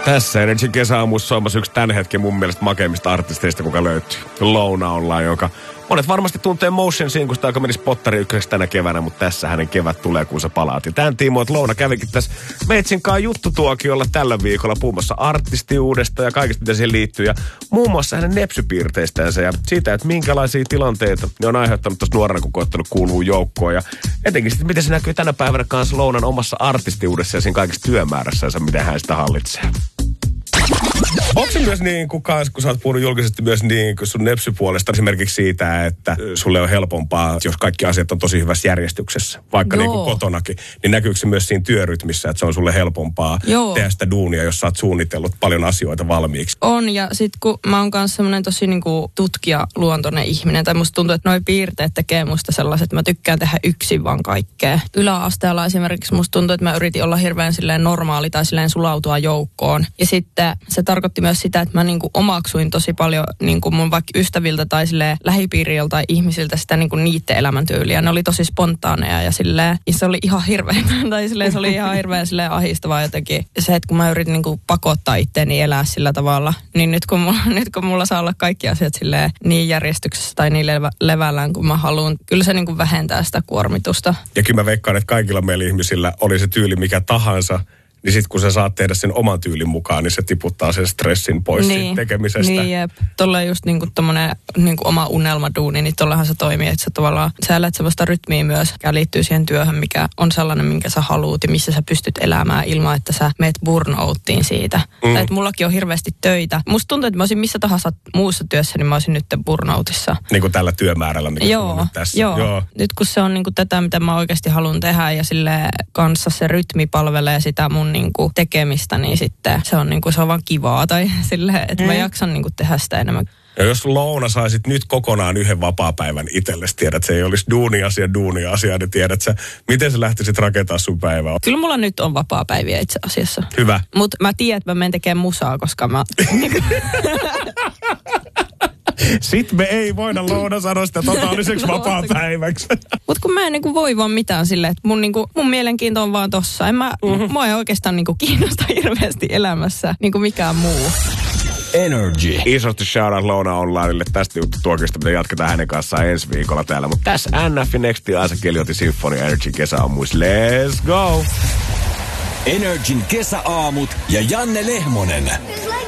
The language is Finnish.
Tässä Energy kesäaamussa soimassa yksi tämän hetken mun mielestä makeimmista artisteista, kuka löytyy. Louna ollaan, joka monet varmasti tuntee Motion Sinkusta, joka meni Spottari ykköseksi tänä keväänä, mutta tässä hänen kevät tulee, kun se palaat. Ja tämän tiimoilta Louna kävikin tässä Meitsinkaan juttutuokiolla tällä viikolla puhumassa artistiudesta ja kaikista, mitä siihen liittyy. Ja muun muassa hänen nepsypiirteistänsä ja siitä, että minkälaisia tilanteita ne on aiheuttanut tuossa nuorena, kun koettanut kuuluu joukkoon. Ja etenkin sitten, miten se näkyy tänä päivänä kanssa Lounan omassa artistiudessa ja siinä kaikessa työmäärässänsä, miten hän sitä hallitsee. Onko se myös niin kuin kun sä oot puhunut julkisesti myös niin kuin sun nepsypuolesta esimerkiksi siitä, että sulle on helpompaa, jos kaikki asiat on tosi hyvässä järjestyksessä, vaikka niin kuin kotonakin, niin näkyykö se myös siinä työrytmissä, että se on sulle helpompaa tehdä sitä duunia, jos sä oot suunnitellut paljon asioita valmiiksi? On, ja sit kun mä oon kanssa semmonen tosi niin kuin tutkijaluontoinen ihminen, tai musta tuntuu, että noi piirteet tekee musta sellaiset, että mä tykkään tehdä yksin vaan kaikkea. Yläasteella esimerkiksi musta tuntuu, että mä yritin olla hirveän silleen normaali tai silleen sulautua joukkoon, ja sitten se tarkoitti myös sitä, että mä niinku omaksuin tosi paljon niinku mun vaikka ystäviltä tai silleen lähipiiriltä tai ihmisiltä sitä niinku niiden elämäntyyliä. Ne oli tosi spontaaneja ja silleen, ja se oli ihan hirveän, tai silleen se oli ihan hirveän silleen ahistavaa jotenkin. Se, että kun mä yritin niinku pakottaa itteeni elää sillä tavalla, niin nyt kun mulla saa olla kaikki asiat silleen niin järjestyksessä tai niin levällään kuin mä haluan, kyllä se niinku vähentää sitä kuormitusta. Ja kyllä mä veikkaan, että kaikilla meillä ihmisillä oli se tyyli mikä tahansa, niin sitten kun sä saat tehdä sen oman tyylin mukaan, niin se tiputtaa sen stressin pois siitä tekemisestä. Niin, jep. Tuolla just niinku tommonen niinku oma unelmaduuni, niin tollahan se toimii, että sä tavallaan, sä elät sellaista rytmiä myös, mikä liittyy siihen työhön, mikä on sellainen, minkä sä haluut ja missä sä pystyt elämään ilman, että sä meet burnouttiin siitä. Tai että mullakin on hirveästi töitä. Musta tuntuu, että mä olisin missä tahansa muussa työssä, niin mä olisin nyt burnoutissa. Niin kuin tällä työmäärällä, mikä on nyt tässä. Joo. Nyt kun se on niinku tätä, mitä mä oikeasti haluan tehdä ja sille kanssa se rytmi palvelee sitä mun niinku tekemistä, niin sitten se on niinku, se on vaan kivaa tai silleen, että mä jaksan niinku tehdä sitä enemmän. Ja jos Louna saisit nyt kokonaan yhden vapaapäivän itsellesi, tiedät, se ei olisi duuni-asia, niin tiedät sä, miten sä lähtisit rakentamaan sun päivää? Kyllä mulla nyt on vapaapäiviä itse asiassa. Hyvä. Mutta mä tiedän, että mä menen tekemään musaa, koska mä... Sitten me ei voida Louna sanoa sitä totaaliseksi vapaapäiväksi. Mutta kun mä en niinku voi vaan mitään silleen, että mun mielenkiinto on vaan tossa. Mua ei oikeastaan niinku kiinnosta hirveästi elämässä niinku mikään muu. Energy. Isosti shoutout Louna Onlinelle tästä juttutuokista, mitä jatketaan hänen kanssaan ensi viikolla täällä. Mutta tässä NF Next ja Asa Keliotin Symphony Energy kesäaamuis. Let's go! Energyn kesäaamut ja Janne Lehmonen.